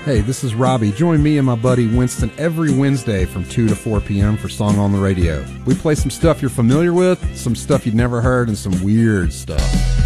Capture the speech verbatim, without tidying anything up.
Hey, this is Robbie. Join me and my buddy Winston every Wednesday from two to four p.m. for Song on the Radio. We play some stuff you're familiar with, some stuff you've never heard, and some weird stuff.